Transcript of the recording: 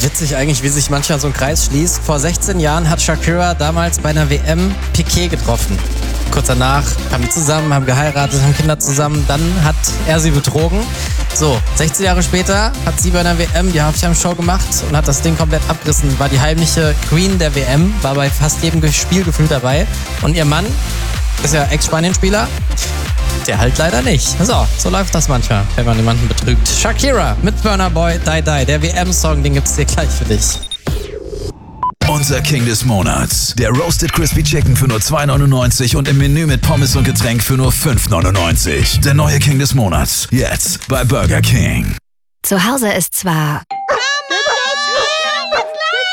Witzig eigentlich, wie sich manchmal so ein Kreis schließt. Vor 16 Jahren hat Shakira damals bei einer WM Piqué getroffen. Kurz danach kamen die zusammen, haben geheiratet, haben Kinder zusammen. Dann hat er sie betrogen. So, 16 Jahre später hat sie bei einer WM die Halftime-Show gemacht und hat das Ding komplett abgerissen. War die heimliche Queen der WM, war bei fast jedem Spiel gefühlt dabei. Und ihr Mann ist ja Ex-Spanien-Spieler. Der halt leider nicht. So läuft das manchmal, wenn man jemanden betrügt. Shakira mit Burna Boy, Die Die. Der WM-Song, den gibt's dir gleich für dich. Unser King des Monats. Der Roasted Crispy Chicken für nur $2,99 und im Menü mit Pommes und Getränk für nur $5,99. Der neue King des Monats. Jetzt bei Burger King. Zu Hause ist zwar